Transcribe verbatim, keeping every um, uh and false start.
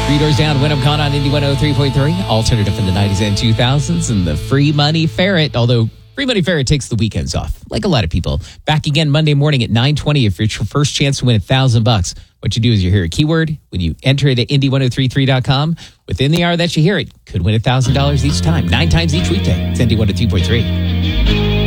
Three Doors Down, When I'm Gone on Indy one oh three point three. Alternative in the nineties and two thousands. And the Free Money Ferret, although Free Money Ferret takes the weekends off, like a lot of people. Back again Monday morning at nine twenty if it's your first chance to win a thousand bucks. What you do is you hear a keyword. When you enter it at Indy ten thirty-three dot com, within the hour that you hear it, could win a thousand dollars each time, nine times each weekday. It's Indy one oh three point three.